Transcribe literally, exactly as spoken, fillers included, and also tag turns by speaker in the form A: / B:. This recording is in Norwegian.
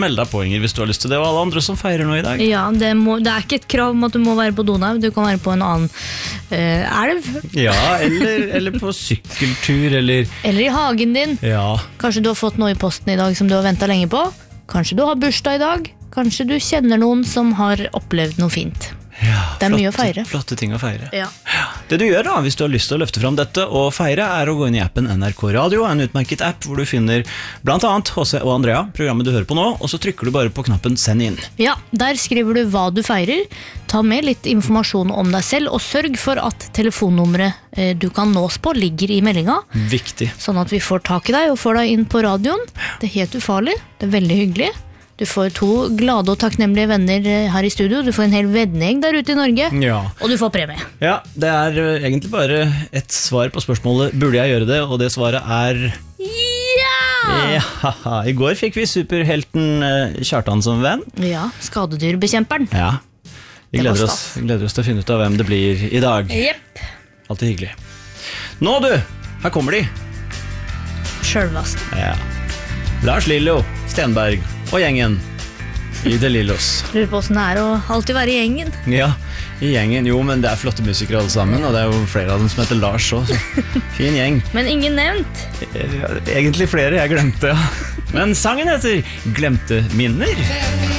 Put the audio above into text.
A: Meld deg på, Inger, hvis du har lyst til det, og alle andre som feirer nå i dag.
B: Ja, det, må, det er ikke et krav om at du må være på Donau, du kan være på en annen uh, elv.
A: Ja, eller, eller på sykkeltur, eller...
B: Eller i hagen din.
A: Ja.
B: Kanskje du har fått noe i posten i dag som du har ventet lenge på. Kanskje du har bursdag i dag. Kanskje du kjenner noen som har opplevd noe fint.
A: Ja,
B: det er
A: flotte,
B: mye å feire.
A: Flotte ting å feire.
B: Ja.
A: Det du gjør da, hvis du har lyst til å løfte fram dette og feire, er å gå inn i appen N R K Radio, en utmerket app hvor du finner blant annet H C og Andrea, programmet du hører på nå, og så trykker du bare på knappen Send inn.
B: Ja, der skriver du hva du feirer, ta med litt informasjon om deg selv, og sørg for at telefonnummeret eh, du kan nås på ligger i meldinga.
A: Viktig.
B: Sånn at vi får tak i deg og får deg inn på radioen. Det er helt ufarlig, det er veldig hyggelig. Du får to glade og takknemlige venner her i studio. Du får en hel vennegjeng der ute i Norge.
A: Ja.
B: Og du får premie.
A: Ja, det er egentlig bare et svar på spørsmålet, burde jeg gjøre det? Og det svaret er...
B: Ja!
A: Ja, i går fikk vi superhelten Kjartan som venn.
B: Ja, skadedyrbekjemperen.
A: Ja, vi gleder oss, gleder oss til å finne ut av hvem det blir i dag.
B: Jepp.
A: Alltid hyggelig. Nå du, her kommer de.
B: Sjølvast.
A: Ja. Lars Lillo, Stenberg og gjengen i De Lillos.
B: Lurer på hvordan det er å alltid være i gjengen.
A: Ja, i gjengen. Jo, men det er flotte musikere alle sammen, og det er jo flere av dem som heter Lars også. Fin gjeng.
B: Men ingen nevnt.
A: Egentlig flere, jeg glemte. Men sangen heter Glemte minner.